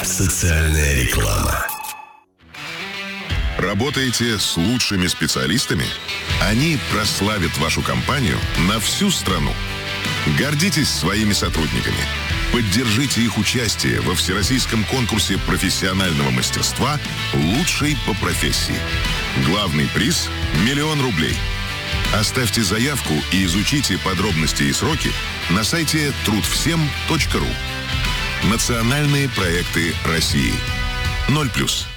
Социальная реклама. Работаете с лучшими специалистами? Они прославят вашу компанию на всю страну. Гордитесь своими сотрудниками. Поддержите их участие во всероссийском конкурсе профессионального мастерства «Лучший по профессии». Главный приз – 1 000 000 рублей. Оставьте заявку и изучите подробности и сроки на сайте трудвсем.ру. Национальные проекты России. 0+.